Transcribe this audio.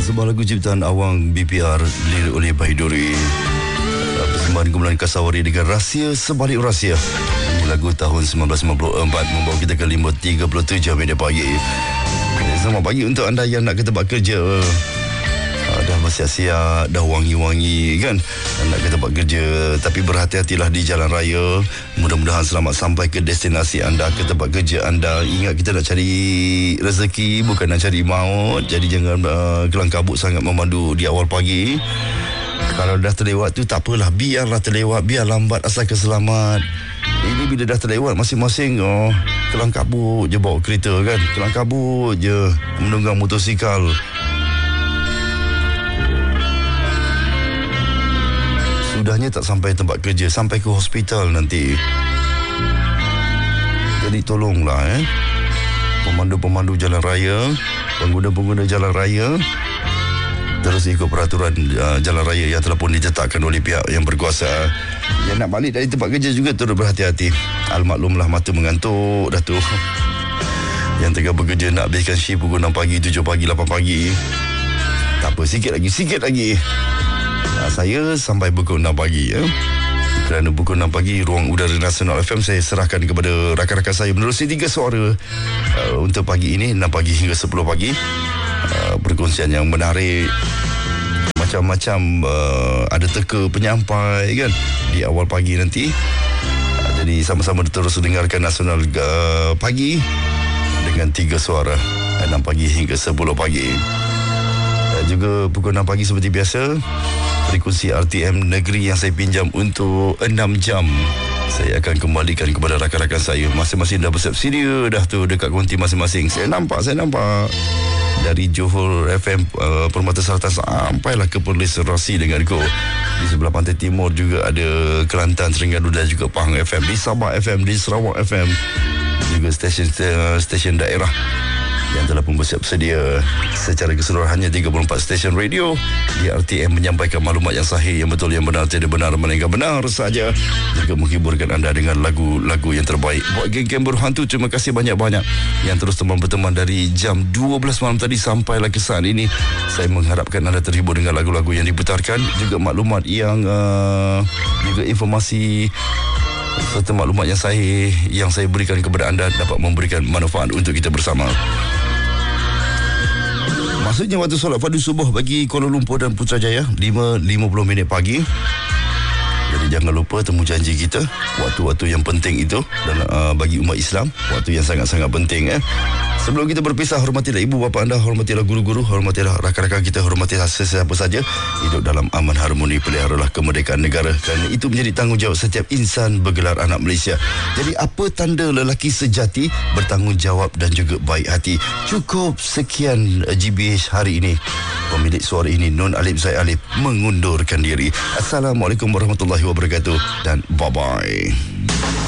Sebuah lagu ciptaan Awang BPR, lirik oleh Bahiduri. Persembahan kumpulan Kasawari dengan Rahsia Sebalik Rahsia. Ini lagu tahun 1994 membawa kita ke 5.37 minit pagi. Selamat pagi untuk anda yang nak ke tempat kerja. Dah bersiap-siap, dah wangi-wangi kan, nak ke tempat kerja. Tapi berhati-hatilah di jalan raya. Mudah-mudahan selamat sampai ke destinasi anda, ke tempat kerja anda. Ingat, kita nak cari rezeki, bukan nak cari maut. Jadi jangan kelang kabut sangat memandu di awal pagi. Kalau dah terlewat tu tak apalah, biarlah terlewat, biar lambat asalkan selamat. Ini bila dah terlewat masing-masing kelang kabut je bawa kereta kan, kelang kabut je menunggang motosikal. Sudahnya tak sampai tempat kerja, sampai ke hospital nanti. Jadi tolonglah pemandu-pemandu jalan raya, pengguna-pengguna jalan raya, terus ikut peraturan jalan raya yang telah pun ditetapkan oleh pihak yang berkuasa. Yang nak balik dari tempat kerja juga turut berhati-hati. Almaklumlah mata mengantuk dah tu. Yang tengah bekerja nak habiskan shift pukul 6 pagi, 7 pagi, 8 pagi. Tak apa, sikit lagi. Saya sampai pukul 6 pagi Kerana pukul 6 pagi Ruang Udara Nasional FM saya serahkan kepada rakan-rakan saya menerusi 3 suara untuk pagi ini, 6 pagi hingga 10 pagi. Perkongsian yang menarik, macam-macam, ada teka penyampai kan di awal pagi nanti. Jadi sama-sama terus dengarkan Nasional pagi dengan 3 suara, 6 pagi hingga 10 pagi. Juga pukul 6 pagi seperti biasa, frekuensi RTM negeri yang saya pinjam untuk 6 jam saya akan kembalikan kepada rakan-rakan saya. Masing-masing dah bersiap sedia dah tu dekat konti masing-masing. Saya nampak dari Johor FM Permata Selatan sampailah ke Perlis Rasi dengan Go. Di sebelah pantai timur juga ada Kelantan, Terengganu dan juga Pahang FM. Di Sabah FM, di Sarawak FM, juga stesen daerah yang telah pun bersiap sedia. Secara keseluruhannya 34 stesen radio di RTM menyampaikan maklumat yang sahih, yang betul, yang benar, tidak benar, melainkan benar saja, juga menghiburkan anda dengan lagu-lagu yang terbaik. Buat geng-geng berhantu, terima kasih banyak-banyak yang terus berteman dari jam 12 malam tadi sampailah ke saat ini. Saya mengharapkan anda terhibur dengan lagu-lagu yang diputarkan, juga maklumat yang juga informasi serta maklumat yang sahih yang saya berikan kepada anda dapat memberikan manfaat untuk kita bersama. Maksudnya waktu solat fardu subuh bagi Kuala Lumpur dan Putrajaya 5.50 minit pagi. Jadi jangan lupa temu janji kita, waktu-waktu yang penting itu dan bagi umat Islam, waktu yang sangat-sangat penting. Sebelum kita berpisah, hormatilah ibu bapa anda, hormatilah guru-guru, hormatilah rakan-rakan kita, hormatilah sesiapa saja. Hidup dalam aman harmoni, peliharalah kemerdekaan negara, kerana itu menjadi tanggungjawab setiap insan bergelar anak Malaysia. Jadi apa tanda lelaki sejati? Bertanggungjawab dan juga baik hati. Cukup sekian GBH hari ini. Pemilik suara ini Nun Alif Zaid Alif mengundurkan diri. Assalamualaikum warahmatullahi wabarakatuh dan bye-bye.